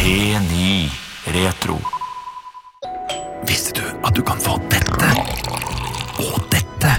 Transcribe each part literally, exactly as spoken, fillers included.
P-ny Retro. Visste du at du kan få dette og dette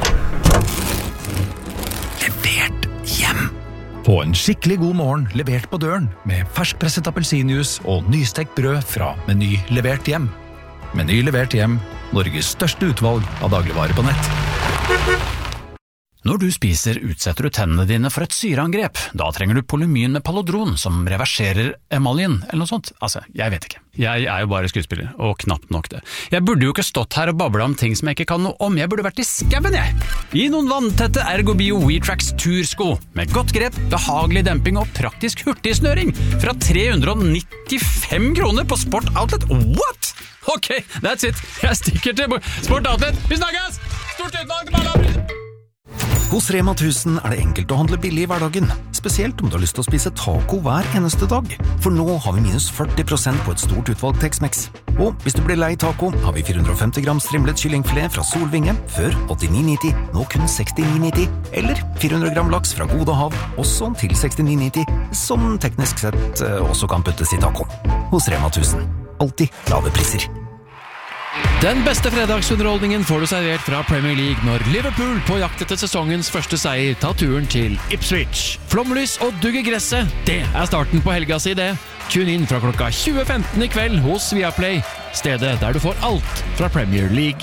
levert hjem? Få en skikkelig god morgen levert på døren med ferskpresset appelsinjuice og nystekt brød fra Meny levert hjem. Meny levert hjem, Norges største utvalg av dagligvarer på nett. Når du spiser, utsetter du tennene dine for et syreangrep. Da trenger du Polymyn med Palodron, som reverserer emaljen, eller noe sånt. Altså, jeg vet ikke. Jeg er jo bare skuespiller, og knapt nok det. Jeg burde jo ikke stått her og babla om ting som jeg ikke kan noe om. Jeg burde vært i skauen, jeg! I noen vanntette Ergobio WeTrax tursko, med godt grep, behagelig demping og praktisk hurtigsnøring, fra tre hundre nittifem kroner på Sport Outlet. What?! Ok, that's it. Jeg stikker til Sport Outlet. Vi snakkes! Stort utvalg til alle! Hos Rema tusen er det enkelt å handle billig i hverdagen, spesielt om du har lyst til å spise taco hver eneste dag. For nå har vi minus førti prosent på et stort utvalg Tex-Mex. Og hvis du blir lei taco, har vi fire hundre femti gram strimlet kyllingfilet fra Solvinge, før åttini nitti, nå kun sekstini nitti. Eller fire hundre gram laks fra Gode Hav, også til sekstini nitti, som teknisk sett også kan puttes i taco. Hos Rema tusen. Alltid lave priser. Den beste fredagsunderholdningen får du servert fra Premier League når Liverpool på jakt etter sesongens første seier tar turen til Ipswich. Flomlys og dugg i gresset, det er starten på helga si det. Tune inn fra klokka tjue femten i kveld hos Viaplay, stedet der du får alt fra Premier League.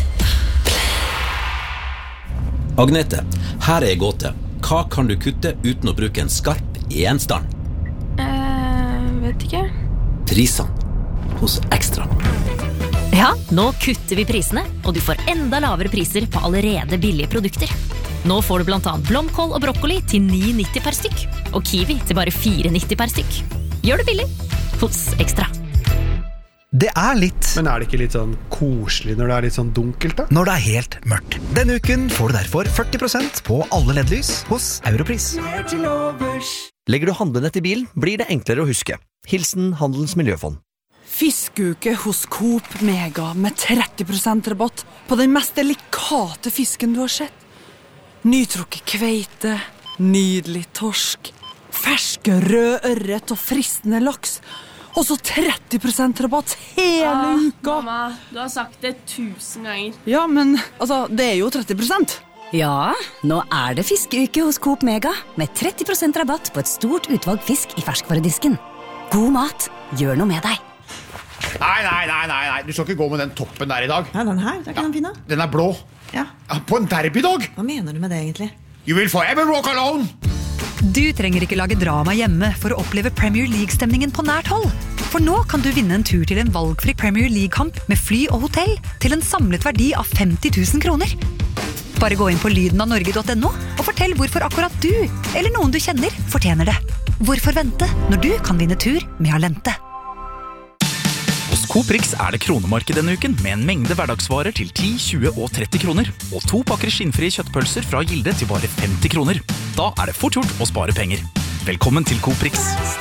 Agnete, her er gåte. Hva kan du kutte uten å bruke en skarp gjenstand? Eh, vet ikke. Prisene hos Ekstra. Ja, nå kutter vi prisene, og du får enda lavere priser på allerede billige produkter. Nå får du blant annet blomkål og brokkoli til ni nitti per stykk, og kiwi til bare fire nitti per stykk. Gjør det billig hos Ekstra. Det er litt. Men er det ikke litt sånn koselig når det er litt sånn dunkelt da? Når det er helt mørkt. Denne uken får du derfor førti prosent på alle L E D-lys hos Europris. Legger du handlenett i bilen, blir det enklere å huske. Hilsen Handelens Miljøfond. Fiskeuke hos Coop Mega med tretti prosent rabatt på den mest delikate fisken du har sett. Nytrukket kveite, nydelig torsk, ferske rød ørret og fristende laks. Og så tretti prosent rabatt hele ah, uka. Mamma, du har sagt det tusen ganger. Ja, men altså, det er jo tretti prosent. Ja, nå er det fiskeuke hos Coop Mega med tretti prosent rabatt på et stort utvalg fisk i ferskvaredisken. God mat, gjør noe med deg. Nei, nei, nei, nei, nei, du skal ikke gå med den toppen der i dag. Nei, den her, det er ikke den fine. Den er blå. Ja. På en derbydag. Hva mener du med det egentlig? You will forever walk alone. Du trenger ikke lage drama hjemme for å oppleve Premier League-stemningen på nært hold. For nå kan du vinne en tur til en valgfri Premier League-kamp med fly og hotell til en samlet verdi av femti tusen kroner. Bare gå inn på lyden av norge punktum no og fortell hvorfor akkurat du, eller noen du kjenner, fortjener det. Hvorfor vente når du kan vinne tur med Alente? Hos Coop Rix er det kronemarked denne uken med en mengde hverdagsvarer til ti, tjue og tretti kroner. Og to pakker skinnfrie kjøttpølser fra Gilde til bare femti kroner. Da er det fort gjort å spare penger. Velkommen til Coop Rix.